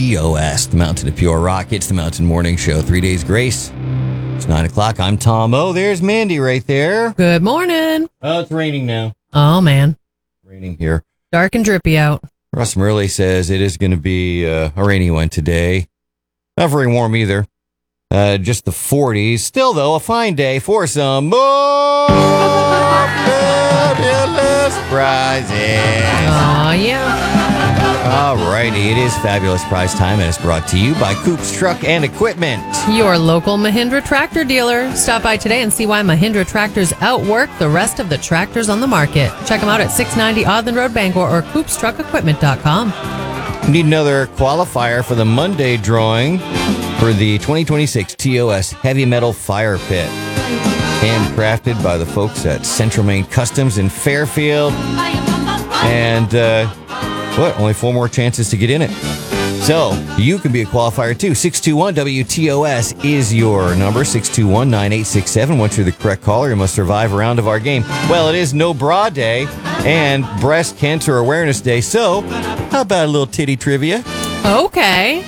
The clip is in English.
TOS, the Mountain of Pure Rock. It's the Mountain Morning Show. 3 days grace. It's 9 o'clock. I'm Tom O. There's Mandy right there. Good morning. Oh, it's raining now. Oh, man. Raining here. Dark and drippy out. Russ Murley says it is going to be a rainy one today. Not very warm either. Just the 40s. Still, though, a fine day for some more fabulous prizes. Oh, yeah. All righty. It is fabulous prize time, and it's brought to you by Coops Truck and Equipment. Your local Mahindra tractor dealer. Stop by today and see why Mahindra tractors outwork the rest of the tractors on the market. Check them out at 690 Odland Road, Bangor, or coopstruckequipment.com. Need another qualifier for the Monday drawing for the 2026 TOS Heavy Metal Fire Pit. Handcrafted by the folks at Central Maine Customs in Fairfield. And, only 4 more chances to get in it. So, you can be a qualifier too. 621-WTOS is your number. 621-9867. Once you're the correct caller, you must survive a round of our game. Well, it is No Bra Day and Breast Cancer Awareness Day. So, how about a little titty trivia? Okay.